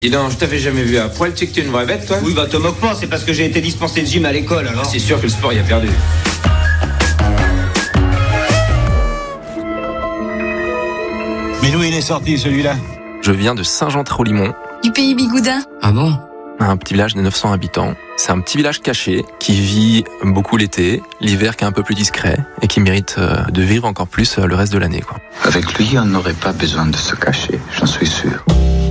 Dis donc, je t'avais jamais vu à poil, tu sais que t'es une vraie bête, toi? Oui, bah te moque pas, c'est parce que j'ai été dispensé de gym à l'école, alors. C'est sûr que le sport y a perdu. Mais d'où il est sorti, celui-là? Je viens de Saint-Jean-Tréau-Limon. Du pays Bigoudin. Ah bon? Un petit village de 900 habitants. C'est un petit village caché qui vit beaucoup l'été, l'hiver qui est un peu plus discret et qui mérite de vivre encore plus le reste de l'année, quoi. Avec lui, on n'aurait pas besoin de se cacher, j'en suis sûr.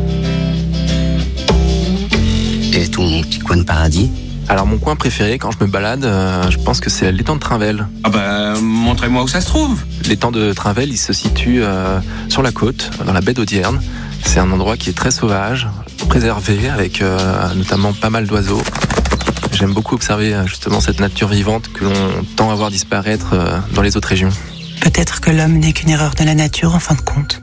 Et ton petit coin de paradis? Alors mon coin préféré quand je me balade, je pense que c'est l'étang de Trinvel. Ah bah, montrez-moi où ça se trouve. L'étang de Trinvel, il se situe sur la côte, dans la baie d'Audierne. C'est un endroit qui est très sauvage, préservé, avec notamment pas mal d'oiseaux. J'aime beaucoup observer justement cette nature vivante que l'on tend à voir disparaître dans les autres régions. Peut-être que l'homme n'est qu'une erreur de la nature en fin de compte.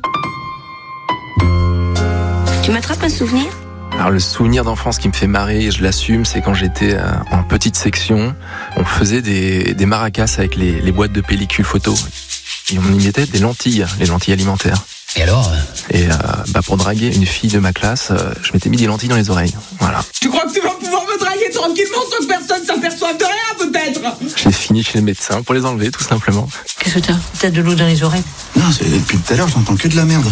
Tu m'attrapes un souvenir? Alors le souvenir d'enfance qui me fait marrer, et je l'assume, c'est quand j'étais en petite section, on faisait des maracas avec les boîtes de pellicules photo. Et on y mettait des lentilles, les lentilles alimentaires. Et alors? Et pour draguer une fille de ma classe, je m'étais mis des lentilles dans les oreilles. Voilà. Tu crois que tu vas pouvoir me draguer tranquillement sans que personne s'aperçoive de rien, peut-être? J'ai fini chez le médecin pour les enlever, tout simplement. Qu'est-ce que t'as de l'eau dans les oreilles? Non, c'est depuis tout à l'heure, j'entends que de la merde.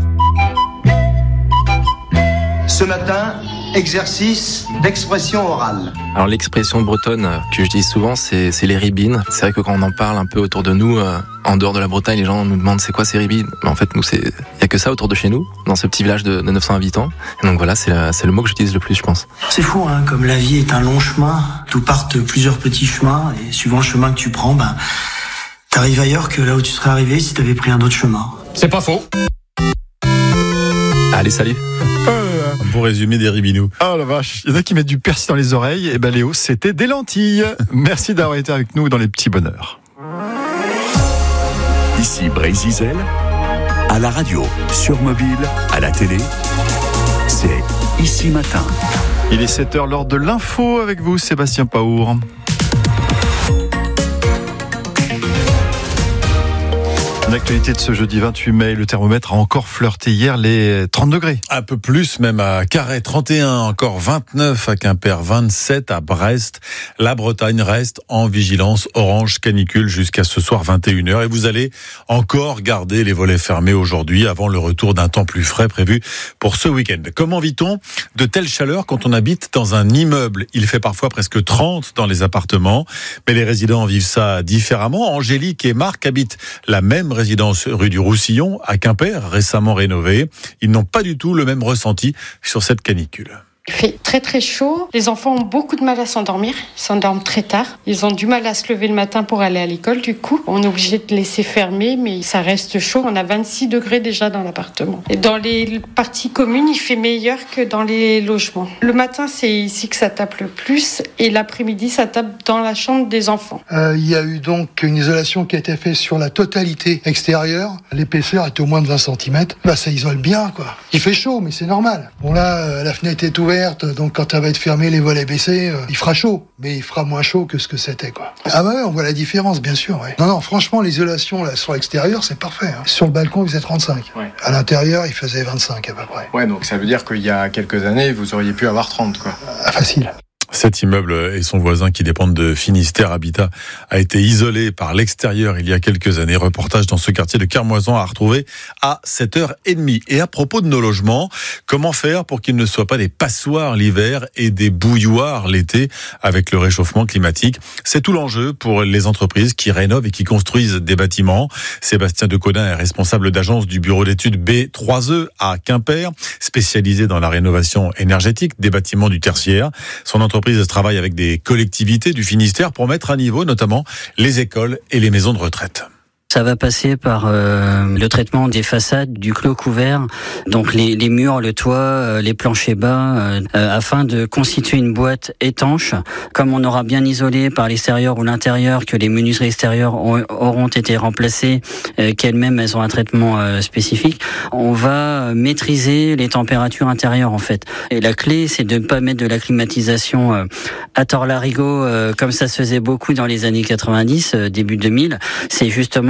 Ce matin, exercice d'expression orale. Alors l'expression bretonne que je dis souvent, c'est les ribines. C'est vrai que quand on en parle un peu autour de nous, en dehors de la Bretagne, les gens nous demandent c'est quoi ces ribines. Mais en fait, nous, il y a que ça autour de chez nous, dans ce petit village de 900 habitants. Et donc voilà, c'est le mot que j'utilise le plus, je pense. C'est fou, hein, comme la vie est un long chemin, d'où partent plusieurs petits chemins, et suivant le chemin que tu prends, t'arrives ailleurs que là où tu serais arrivé si t'avais pris un autre chemin. C'est pas faux. Allez, salut. Un beau résumé des ribinous. Oh la vache, il y en a qui mettent du persil dans les oreilles. Et ben Léo, c'était des lentilles. Merci d'avoir été avec nous dans les petits bonheurs. Ici Brésil, à la radio, sur mobile, à la télé, c'est Ici Matin. Il est 7h, l'heure de l'info avec vous, Sébastien Paour. L'actualité de ce jeudi 28 mai, le thermomètre a encore flirté hier les 30 degrés. Un peu plus, même à Carhaix, 31, encore 29 à Quimper, 27 à Brest. La Bretagne reste en vigilance orange canicule jusqu'à ce soir 21h. Et vous allez encore garder les volets fermés aujourd'hui avant le retour d'un temps plus frais prévu pour ce week-end. Comment vit-on de telle chaleur quand on habite dans un immeuble? Il fait parfois presque 30 dans les appartements, mais les résidents vivent ça différemment. Angélique et Marc habitent la même résidence rue du Roussillon à Quimper, récemment rénovée. Ils n'ont pas du tout le même ressenti sur cette canicule. Il fait très très chaud. Les enfants ont beaucoup de mal à s'endormir. Ils s'endorment très tard. Ils ont du mal à se lever le matin pour aller à l'école. Du coup, on est obligé de laisser fermer, mais ça reste chaud. On a 26 degrés déjà dans l'appartement. Et dans les parties communes, il fait meilleur que dans les logements. Le matin, c'est ici que ça tape le plus. Et l'après-midi, ça tape dans la chambre des enfants. Il y a eu donc une isolation qui a été faite sur la totalité extérieure. L'épaisseur est au moins de 20 cm. Ça isole bien, quoi. Il fait chaud, mais c'est normal. Bon là, la fenêtre est ouverte. Donc quand elle va être fermée, les volets baissés, il fera chaud, mais il fera moins chaud que ce que c'était, quoi. Ah ouais, on voit la différence, bien sûr. Ouais. Non, franchement, l'isolation là sur l'extérieur, c'est parfait. Hein. Sur le balcon, il faisait 35. Ouais. À l'intérieur, il faisait 25 à peu près. Ouais, donc ça veut dire qu'il y a quelques années, vous auriez pu avoir 30, quoi. Facile. Cet immeuble et son voisin qui dépendent de Finistère Habitat a été isolé par l'extérieur il y a quelques années. Reportage dans ce quartier de Kermoisan à retrouver à 7h30. Et à propos de nos logements, comment faire pour qu'ils ne soient pas des passoires l'hiver et des bouilloires l'été avec le réchauffement climatique? C'est tout l'enjeu pour les entreprises qui rénovent et qui construisent des bâtiments. Sébastien Decaudin est responsable d'agence du bureau d'études B3E à Quimper, spécialisé dans la rénovation énergétique des bâtiments du tertiaire. Son entreprise travaille avec des collectivités du Finistère pour mettre à niveau notamment les écoles et les maisons de retraite. Ça va passer par le traitement des façades, du clos couvert, donc les murs, le toit, les planchers bas, afin de constituer une boîte étanche. Comme on aura bien isolé par l'extérieur ou l'intérieur, que les menuiseries extérieures auront été remplacées, qu'elles-mêmes elles ont un traitement spécifique, on va maîtriser les températures intérieures en fait. Et la clé, c'est de ne pas mettre de la climatisation à tort-larigot comme ça se faisait beaucoup dans les années 90, début 2000. C'est justement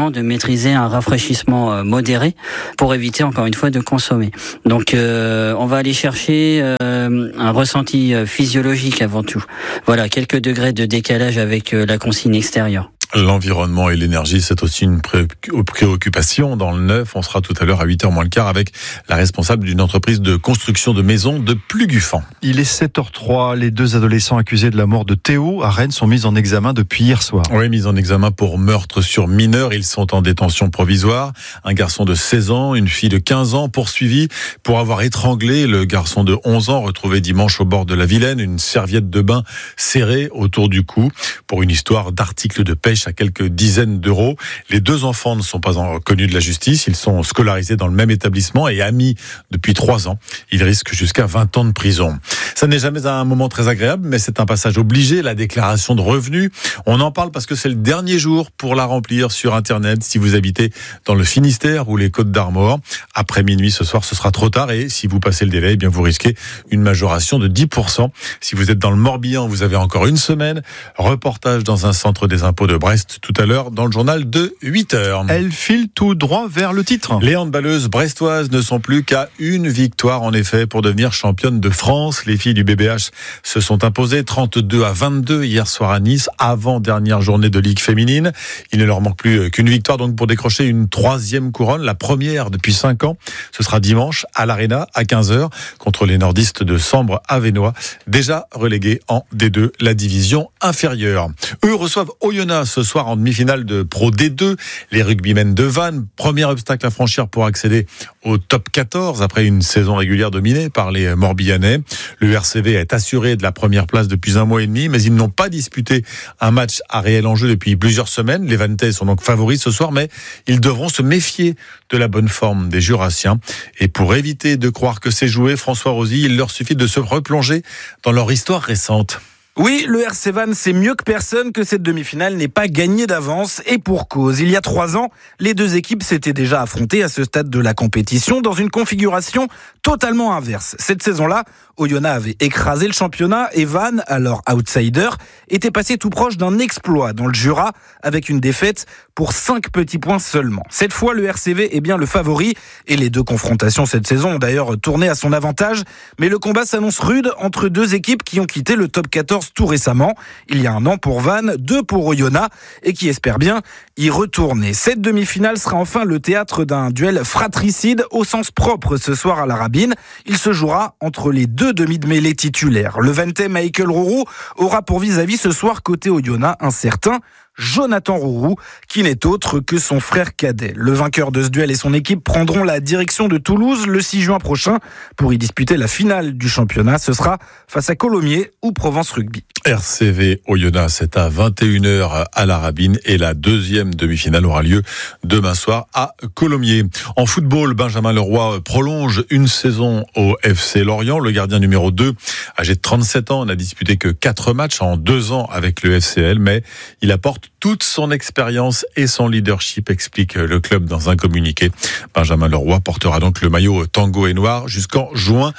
important de maîtriser un rafraîchissement modéré pour éviter encore une fois de consommer. Donc on va aller chercher un ressenti physiologique avant tout. Voilà, quelques degrés de décalage avec la consigne extérieure. L'environnement et l'énergie, c'est aussi une préoccupation dans le neuf. On sera tout à l'heure à 8h moins le quart avec la responsable d'une entreprise de construction de maisons de Plugufan. Il est 7h03. Les 2 adolescents accusés de la mort de Théo à Rennes sont mis en examen depuis hier soir. Oui, mis en examen pour meurtre sur mineur. Ils sont en détention provisoire. Un garçon de 16 ans, une fille de 15 ans poursuivis pour avoir étranglé le garçon de 11 ans retrouvé dimanche au bord de la Vilaine, une serviette de bain serrée autour du cou pour une histoire d'article de pêche à quelques dizaines d'euros. Les 2 enfants ne sont pas connus de la justice. Ils sont scolarisés dans le même établissement et amis depuis 3 ans. Ils risquent jusqu'à 20 ans de prison. Ça n'est jamais un moment très agréable, mais c'est un passage obligé, la déclaration de revenus. On en parle parce que c'est le dernier jour pour la remplir sur Internet si vous habitez dans le Finistère ou les Côtes-d'Armor. Après minuit ce soir, ce sera trop tard et si vous passez le délai, eh bien vous risquez une majoration de 10%. Si vous êtes dans le Morbihan, vous avez encore une semaine. Reportage dans un centre des impôts de Brest tout à l'heure dans le journal de 8h. Elle file tout droit vers le titre. Les handballeuses brestoises ne sont plus qu'à une victoire en effet pour devenir championnes de France. Les filles du BBH se sont imposées 32-22 hier soir à Nice, avant-dernière journée de Ligue féminine. Il ne leur manque plus qu'une victoire donc pour décrocher une 3e couronne, la première depuis 5 ans. Ce sera dimanche à l'Arena à 15h contre les nordistes de Sambre-Avesnois, déjà relégués en D2, la division inférieure. Eux reçoivent Oyonnax ce soir en demi-finale de Pro D2. Les rugbymen de Vannes, premier obstacle à franchir pour accéder au top 14 après une saison régulière dominée par les Morbihanais. Le RCV est assuré de la première place depuis 1 mois et demi, mais ils n'ont pas disputé un match à réel enjeu depuis plusieurs semaines. Les Vanntais sont donc favoris ce soir, mais ils devront se méfier de la bonne forme des Jurassiens. Et pour éviter de croire que c'est joué, François Rosy, il leur suffit de se replonger dans leur histoire récente. Oui, le RC Vannes sait mieux que personne que cette demi-finale n'est pas gagnée d'avance et pour cause. Il y a 3 ans, les 2 équipes s'étaient déjà affrontées à ce stade de la compétition dans une configuration totalement inverse. Cette saison-là, Oyonnax avait écrasé le championnat et Vannes, alors outsider, était passé tout proche d'un exploit dans le Jura avec une défaite pour 5 petits points seulement. Cette fois, le RCV est bien le favori et les 2 confrontations cette saison ont d'ailleurs tourné à son avantage. Mais le combat s'annonce rude entre 2 équipes qui ont quitté le top 14 tout récemment, il y a 1 an pour Vannes, 2 pour Oyonnax et qui espèrent bien y retourner. Cette demi-finale sera enfin le théâtre d'un duel fratricide au sens propre ce soir à la Rabine. Il se jouera entre les 2 demi de mêlée titulaires. Le Vantais Michael Rourou aura pour vis-à-vis ce soir côté Oyonnax un certain Jonathan Rourou, qui n'est autre que son frère cadet. Le vainqueur de ce duel et son équipe prendront la direction de Toulouse le 6 juin prochain pour y disputer la finale du championnat. Ce sera face à Colomiers ou Provence Rugby. RCV Oyonnax, c'est à 21h à la Rabine et la 2e demi-finale aura lieu demain soir à Colomiers. En football, Benjamin Leroy prolonge une saison au FC Lorient. Le gardien numéro 2, âgé de 37 ans, n'a disputé que 4 matchs en 2 ans avec le FCL, mais il apporte toute son expérience et son leadership, explique le club dans un communiqué. Benjamin Leroy portera donc le maillot tango et noir jusqu'en juin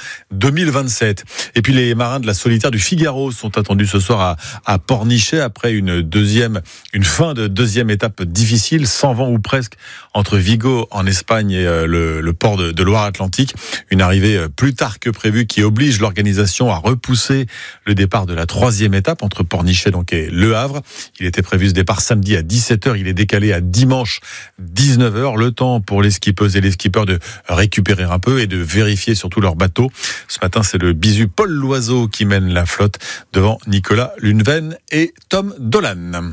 2027. Et puis les marins de la solitaire du Figaro sont attendus ce soir à Pornichet après une fin de 2e étape difficile, sans vent ou presque, entre Vigo en Espagne et le port de Loire-Atlantique. Une arrivée plus tard que prévu qui oblige l'organisation à repousser le départ de la 3e étape entre Pornichet donc et Le Havre. Il était prévu ce départ samedi à 17h, il est décalé à dimanche 19h. Le temps pour les skippeuses et les skippers de récupérer un peu et de vérifier surtout leur bateau. Ce matin, c'est le bisu Paul Loiseau qui mène la flotte devant Nicolas Luneven et Tom Dolan.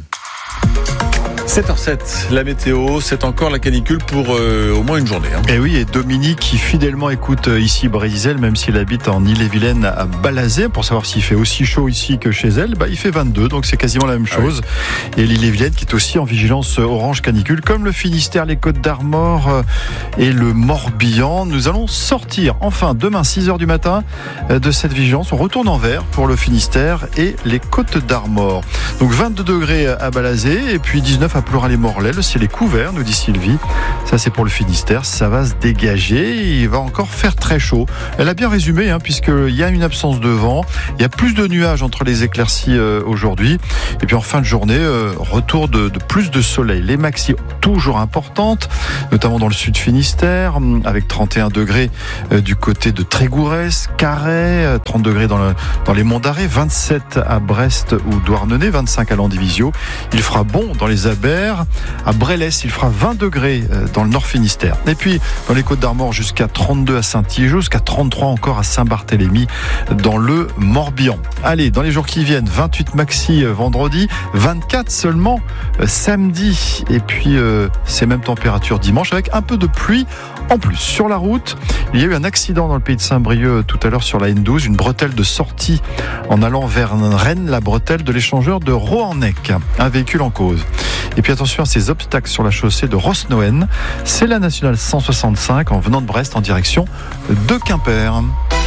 7h07, la météo, c'est encore la canicule pour au moins une journée. Et oui, et Dominique qui fidèlement écoute ici Brésil, même s'il habite en Ille-et-Vilaine à Balazé, pour savoir s'il fait aussi chaud ici que chez elle, il fait 22, donc c'est quasiment la même chose. Oui. Et l'Ille-et-Vilaine qui est aussi en vigilance orange canicule, comme le Finistère, les Côtes-d'Armor et le Morbihan. Nous allons sortir enfin demain 6h du matin de cette vigilance. On retourne en vert pour le Finistère et les Côtes-d'Armor. Donc 22 degrés à Balazé et puis 19 à à Plorin-les-Morlaix. Le ciel est couvert, nous dit Sylvie. Ça, c'est pour le Finistère. Ça va se dégager. Il va encore faire très chaud. Elle a bien résumé, puisqu'il y a une absence de vent. Il y a plus de nuages entre les éclaircies aujourd'hui. Et puis en fin de journée, retour de plus de soleil. Les maxi toujours importantes, notamment dans le sud Finistère, avec 31 degrés du côté de Trégourès, Carhaix, 30 degrés dans les monts d'Arrée, 27 à Brest ou Douarnenez, 25 à Landivisiau. Il fera bon dans les Abers. À Brélès, il fera 20 degrés dans le nord Finistère. Et puis, dans les Côtes-d'Armor, jusqu'à 32 à Saint-Tigeau, jusqu'à 33 encore à Saint-Barthélemy, dans le Morbihan. Allez, dans les jours qui viennent, 28 maxi vendredi, 24 seulement samedi. Et puis, ces mêmes températures dimanche, avec un peu de pluie en plus. Sur la route, il y a eu un accident dans le pays de Saint-Brieuc tout à l'heure sur la N12, une bretelle de sortie en allant vers Rennes, la bretelle de l'échangeur de Roannec. Un véhicule en cause. Et puis attention à ces obstacles sur la chaussée de Rosnoën. C'est la nationale 165 en venant de Brest en direction de Quimper.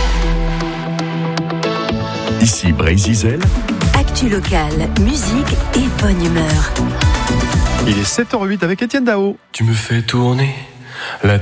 Ici Brésil. Actu locale, musique et bonne humeur. Il est 7h08 avec Étienne Dao. Tu me fais tourner la